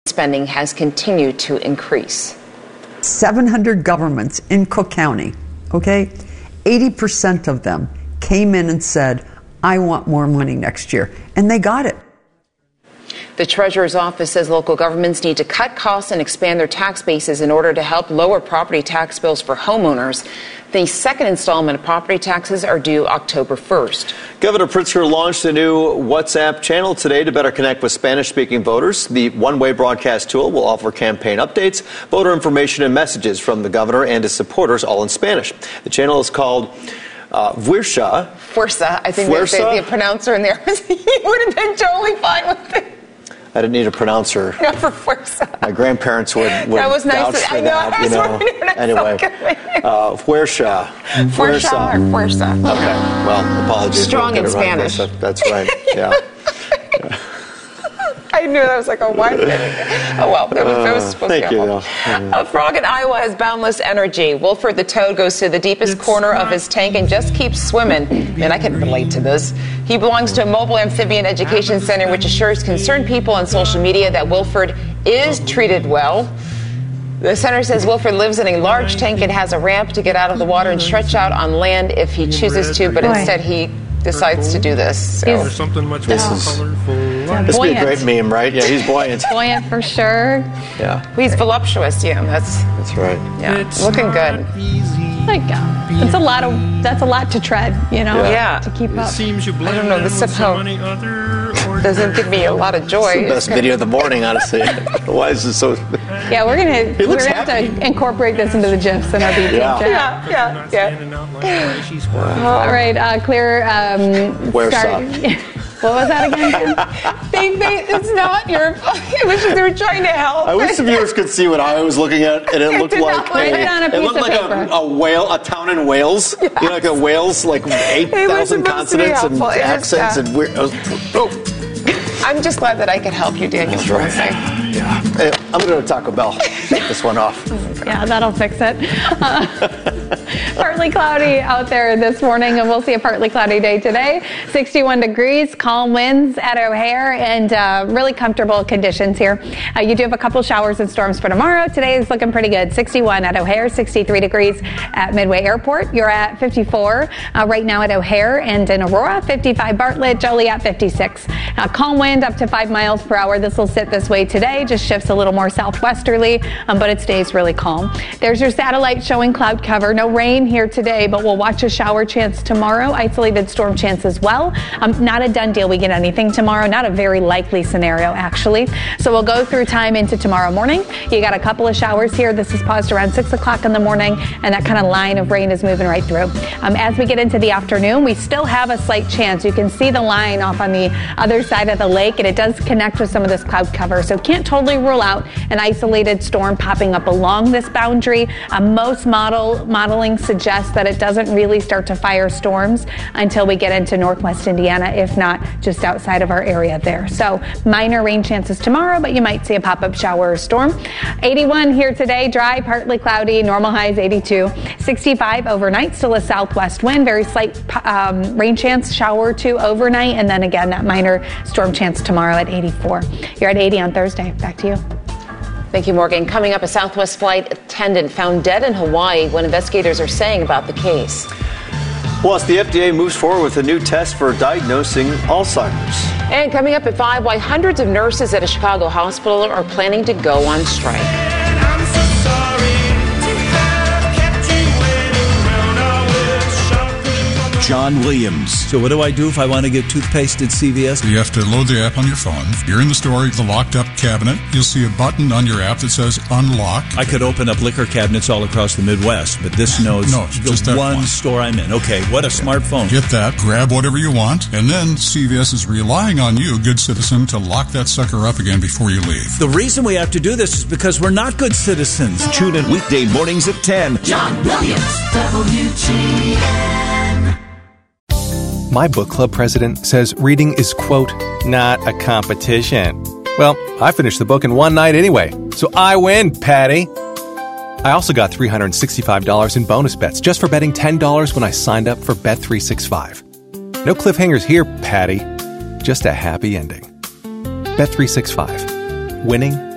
spending has continued to increase. 700 governments in Cook County, okay? 80% of them came in and said, I want more money next year. And they got it. The Treasurer's Office says local governments need to cut costs and expand their tax bases in order to help lower property tax bills for homeowners. The second installment of property taxes are due October 1st. Governor Pritzker launched a new WhatsApp channel today to better connect with Spanish-speaking voters. The one-way broadcast tool will offer campaign updates, voter information, and messages from the governor and his supporters, all in Spanish. The channel is called Fuerza. I think the pronouncer in there, he would have been totally fine with it. I didn't need a pronouncer. No, for Fuerza. My grandparents would that was nice. vouch for that, you know. Anyway, Fuerza. Fuerza. Okay, well, apologies. Strong in Spanish. That's right, yeah. I knew that was like a wine thing. Oh, well, that was supposed to be helpful. A frog in Iowa has boundless energy. Wilford the toad goes to the deepest corner of his tank and just keeps swimming. Man, I can relate to this. He belongs to a mobile amphibian education center, which assures concerned people on social media that Wilford is treated well. The center says Wilford lives in a large tank and has a ramp to get out of the water and stretch out on land if he chooses to, but instead he decides to do this. So. There's something much more colorful. This would be a great meme, right? Yeah, he's buoyant. Buoyant for sure. Yeah. He's voluptuous, yeah. That's right. Yeah, looking good. That's a lot to tread, you know. Yeah. To keep up. I don't know. This somehow doesn't give me a lot of joy. It's the best video of the morning, honestly. Why is it so? Yeah, we're gonna have to incorporate this into the GIFs in our BT chat. Yeah. All right, clear. Where's What was that again? It's not your fault. It was just they were trying to help. I wish the viewers could see what I was looking at, and it looked like a whale, a town in Wales. Yes. You know, like a Wales, like 8,000 consonants and accents and weird. I'm just glad that I could help you, Daniel. That's right. Yeah. Hey, I'm going to go to Taco Bell. Take this one off. Yeah, that'll fix it. Partly cloudy out there this morning, and we'll see a partly cloudy day today. 61 degrees, calm winds at O'Hare, and really comfortable conditions here. You do have a couple showers and storms for tomorrow. Today is looking pretty good. 61 at O'Hare, 63 degrees at Midway Airport. You're at 54 right now at O'Hare, and in Aurora, 55 Bartlett, Joliet 56. Calm wind up to 5 miles per hour. This will sit this way today, just shifts a little more southwesterly, but it stays really calm. There's your satellite showing cloud cover. No rain here today, but we'll watch a shower chance tomorrow. Isolated storm chance as well. Not a done deal we get anything tomorrow. Not a very likely scenario, actually. So we'll go through time into tomorrow morning. You got a couple of showers here. This is paused around 6 o'clock in the morning, and that kind of line of rain is moving right through. As we get into the afternoon, we still have a slight chance. You can see the line off on the other side of the lake, and it does connect with some of this cloud cover. So can't totally rule out an isolated storm popping up along this boundary. Most modeling suggests that it doesn't really start to fire storms until we get into northwest Indiana, if not just outside of our area there. So minor rain chances tomorrow, but you might see a pop-up shower or storm. 81 here today, dry, partly cloudy, normal highs 82. 65 overnight, still a southwest wind, very slight rain chance, shower or two overnight, and then again that minor storm chance tomorrow at 84. You're at 80 on Thursday. Back to you. Thank you, Morgan. Coming up, a Southwest flight attendant found dead in Hawaii. What investigators are saying about the case. Plus, the FDA moves forward with a new test for diagnosing Alzheimer's. And coming up at 5, why hundreds of nurses at a Chicago hospital are planning to go on strike. John Williams. So what do I do if I want to get toothpaste at CVS? You have to load the app on your phone. You're in the store, the locked up cabinet. You'll see a button on your app that says unlock. I could open up liquor cabinets all across the Midwest, but this knows just the one store I'm in. Okay, what a smartphone. Get that, grab whatever you want, and then CVS is relying on you, good citizen, to lock that sucker up again before you leave. The reason we have to do this is because we're not good citizens. Tune in weekday mornings at 10. John Williams, WGN. My book club president says reading is, quote, not a competition. Well, I finished the book in one night anyway, so I win, Patty. I also got $365 in bonus bets just for betting $10 when I signed up for Bet365. No cliffhangers here, Patty. Just a happy ending. Bet365. Winning